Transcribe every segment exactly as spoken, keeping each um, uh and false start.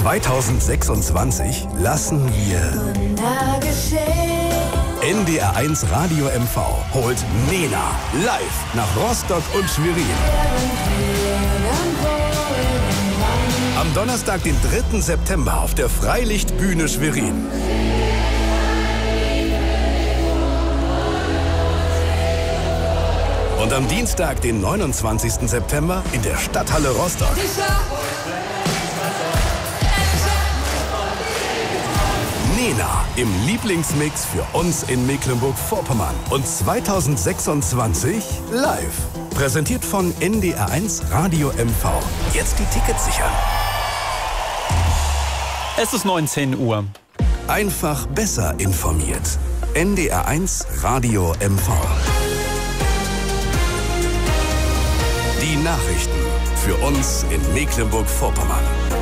zweitausendsechsundzwanzig lassen wir N D R eins Radio M V holt Nena live nach Rostock und Schwerin. Am Donnerstag, den dritten September auf der Freilichtbühne Schwerin. Und am Dienstag, den neunundzwanzigsten September in der Stadthalle Rostock. Nena im Lieblingsmix für uns in Mecklenburg-Vorpommern und zweitausendsechsundzwanzig live. Präsentiert von N D R eins Radio M V. Jetzt die Tickets sichern. Es ist neunzehn Uhr. Einfach besser informiert. N D R eins Radio M V. Die Nachrichten für uns in Mecklenburg-Vorpommern.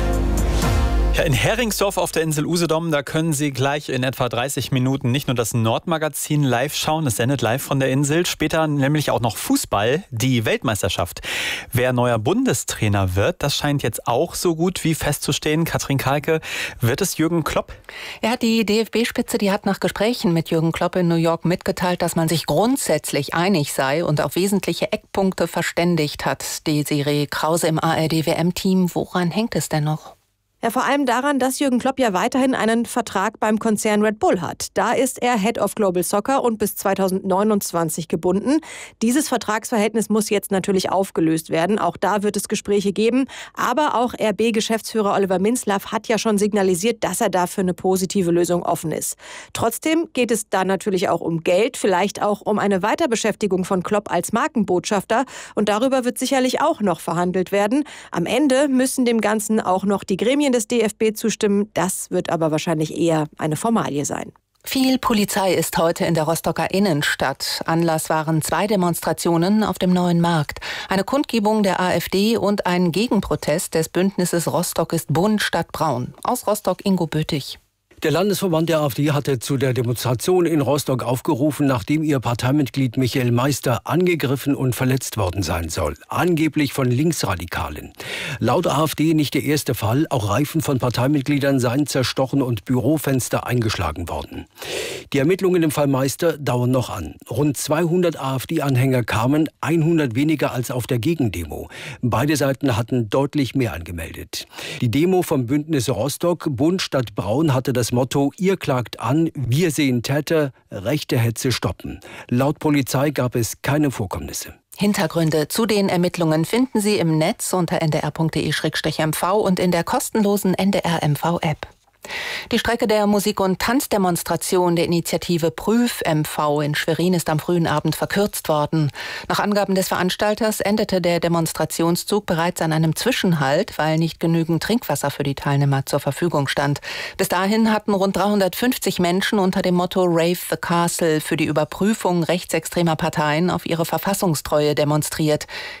Ja, in Heringsdorf auf der Insel Usedom, da können Sie gleich in etwa dreißig Minuten nicht nur das Nordmagazin live schauen, es sendet live von der Insel, später nämlich auch noch Fußball, die Weltmeisterschaft. Wer neuer Bundestrainer wird, das scheint jetzt auch so gut wie festzustehen. Katrin Kalke, wird es Jürgen Klopp? Ja, die D F B-Spitze, die hat nach Gesprächen mit Jürgen Klopp in New York mitgeteilt, dass man sich grundsätzlich einig sei und auf wesentliche Eckpunkte verständigt hat. Desiree Krause im A R D-W M-Team. Woran hängt es denn noch? Ja, vor allem daran, dass Jürgen Klopp ja weiterhin einen Vertrag beim Konzern Red Bull hat. Da ist er Head of Global Soccer und bis zweitausendneunundzwanzig gebunden. Dieses Vertragsverhältnis muss jetzt natürlich aufgelöst werden. Auch da wird es Gespräche geben. Aber auch R B-Geschäftsführer Oliver Minzlaff hat ja schon signalisiert, dass er dafür eine positive Lösung offen ist. Trotzdem geht es da natürlich auch um Geld, vielleicht auch um eine Weiterbeschäftigung von Klopp als Markenbotschafter. Und darüber wird sicherlich auch noch verhandelt werden. Am Ende müssen dem Ganzen auch noch die Gremien des D F B zustimmen. Das wird aber wahrscheinlich eher eine Formalie sein. Viel Polizei ist heute in der Rostocker Innenstadt. Anlass waren zwei Demonstrationen auf dem Neuen Markt. Eine Kundgebung der AfD und ein Gegenprotest des Bündnisses Rostock ist bunt statt braun. Aus Rostock Ingo Böttich. Der Landesverband der AfD hatte zu der Demonstration in Rostock aufgerufen, nachdem ihr Parteimitglied Michael Meister angegriffen und verletzt worden sein soll. Angeblich von Linksradikalen. Laut AfD nicht der erste Fall. Auch Reifen von Parteimitgliedern seien zerstochen und Bürofenster eingeschlagen worden. Die Ermittlungen im Fall Meister dauern noch an. Rund zweihundert AfD-Anhänger kamen, hundert weniger als auf der Gegendemo. Beide Seiten hatten deutlich mehr angemeldet. Die Demo vom Bündnis Rostock, bunt statt braun, hatte das Motto: Ihr klagt an, wir sehen Täter, rechte Hetze stoppen. Laut Polizei gab es keine Vorkommnisse. Hintergründe zu den Ermittlungen finden Sie im Netz unter n d r punkt d e slash m v und in der kostenlosen N D R M V-App. Die Strecke der Musik- und Tanzdemonstration der Initiative Prüf M V in Schwerin ist am frühen Abend verkürzt worden. Nach Angaben des Veranstalters endete der Demonstrationszug bereits an einem Zwischenhalt, weil nicht genügend Trinkwasser für die Teilnehmer zur Verfügung stand. Bis dahin hatten rund dreihundertfünfzig Menschen unter dem Motto Rave the Castle für die Überprüfung rechtsextremer Parteien auf ihre Verfassungstreue demonstriert.